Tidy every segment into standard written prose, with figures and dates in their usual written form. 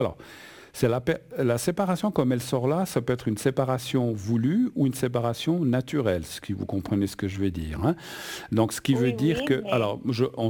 Alors, c'est la séparation comme elle sort là, ça peut être une séparation voulue ou une séparation naturelle, si vous comprenez ce que je vais dire, hein. Donc, ce qui veut Oui, dire oui, que, mais alors,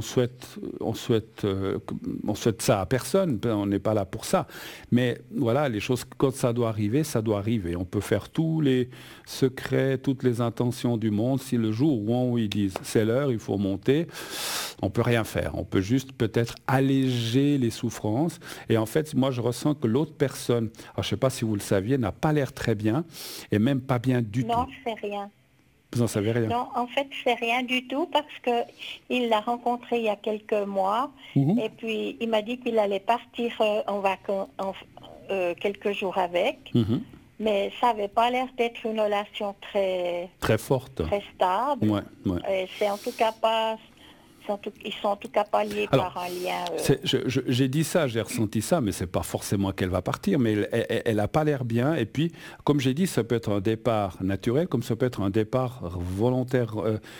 on souhaite ça à personne, on n'est pas là pour ça. Mais voilà, les choses, quand ça doit arriver, ça doit arriver. On peut faire tous les secrets, toutes les intentions du monde. Si le jour où ils disent c'est l'heure, il faut monter, on peut rien faire. On peut juste peut-être alléger les souffrances. Et en fait, moi, je ressens que l'autre personne, alors, je ne sais pas si vous le saviez, n'a pas l'air très bien et même pas bien du tout. non, c'est rien. Vous n'en savez rien. Non, en fait, c'est rien du tout parce que il l'a rencontré il y a quelques mois Mhm. et puis il m'a dit qu'il allait partir en vacances quelques jours avec, Mhm. mais ça n'avait pas l'air d'être une relation très Très forte. très stable. Ouais, ouais. Et c'est en tout cas pas, ils sont en tout cas pas liés Alors, par un lien. j'ai dit ça, j'ai ressenti ça, mais c'est pas forcément qu'elle va partir, mais elle a pas l'air bien. Et puis, comme j'ai dit, ça peut être un départ naturel, comme ça peut être un départ volontaire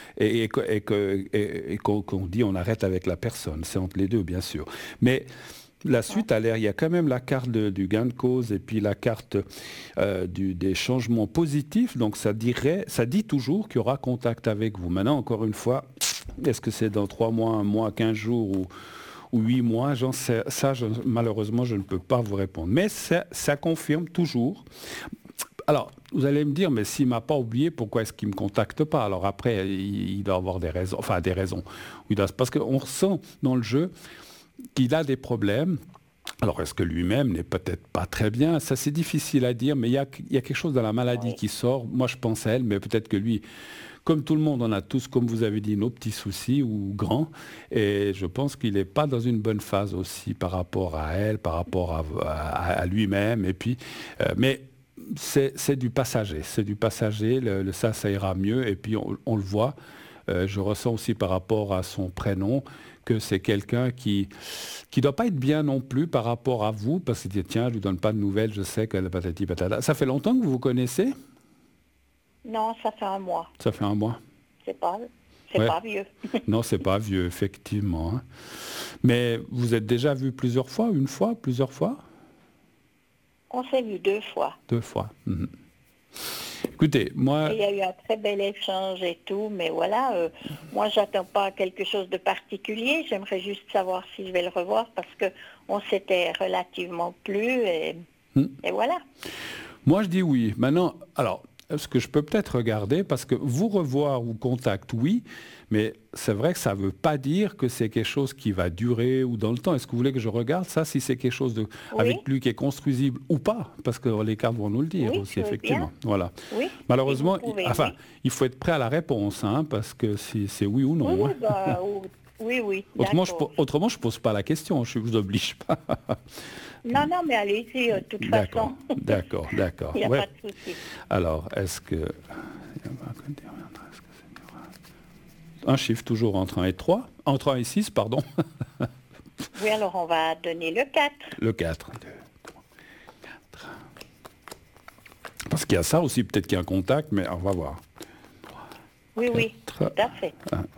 qu'on dit on arrête avec la personne. C'est entre les deux, bien sûr. Mais la Hein. suite a l'air, il y a quand même la carte du gain de cause et puis la carte des changements positifs. Donc ça dit toujours qu'il y aura contact avec vous. Maintenant, encore une fois, est-ce que c'est dans 3 mois, 1 mois, 15 jours ou 8 mois, malheureusement, je ne peux pas vous répondre. Mais ça confirme toujours. Alors, vous allez me dire, mais s'il ne m'a pas oublié, pourquoi est-ce qu'il ne me contacte pas? Alors après, il doit avoir des raisons, enfin des raisons. Parce qu'on ressent dans le jeu qu'il a des problèmes. Alors, est-ce que lui-même n'est peut-être pas très bien? Ça, c'est difficile à dire, mais il y a quelque chose dans la maladie Oui, qui sort. Moi, je pense à elle, mais peut-être que lui, comme tout le monde, on a tous, comme vous avez dit, nos petits soucis ou grands. Et je pense qu'il n'est pas dans une bonne phase aussi par rapport à elle, par rapport à lui-même. Et puis, mais c'est du passager. C'est du passager. Ça ira mieux. Et puis, on le voit. Je ressens aussi par rapport à son prénom que c'est quelqu'un qui doit pas être bien non plus par rapport à vous, parce qu'il dit, tiens, je lui donne pas de nouvelles, je sais que patati patata. Ça fait longtemps que vous vous connaissez? non, ça fait un mois. Ça fait 1 mois. C'est pas, c'est Ouais. pas vieux. Non, c'est pas vieux, effectivement, hein. Mais vous êtes déjà vu plusieurs fois, une fois, plusieurs fois? On s'est vu 2 fois. 2 fois. Mhm. Écoutez, Et moi, il y a eu un très bel échange et tout, mais voilà, moi j'attends pas quelque chose de particulier, j'aimerais juste savoir si je vais le revoir parce que on s'était relativement plu et voilà. moi je dis oui. Maintenant, alors, ce que je peux peut-être regarder, parce que vous revoir ou contact, oui, mais c'est vrai que ça ne veut pas dire que c'est quelque chose qui va durer ou dans le temps. Est-ce que vous voulez que je regarde ça, si c'est quelque chose Oui, avec lui qui est construisible ou pas? Parce que les cartes vont nous le dire oui, aussi, je veux bien. effectivement. Voilà. Oui, si vous Malheureusement, pouvez, enfin, oui. il faut être prêt à la réponse, hein, parce que c'est oui ou Oui, non, hein. oui, bah, oui, oui, Autrement, d'accord. je pose pas la question, je vous oblige pas. Non, non, mais allez-y, de toute D'accord, façon, d'accord, d'accord. il n'y a Ouais. pas de souci. Alors, est-ce que... Un chiffre toujours entre 1 et 3, entre 1 et 6, pardon. Oui, alors on va donner le 4. Le 4. Parce qu'il y a ça aussi, peut-être qu'il y a un contact, mais on va voir. Oui, oui, 4, tout à fait. 1,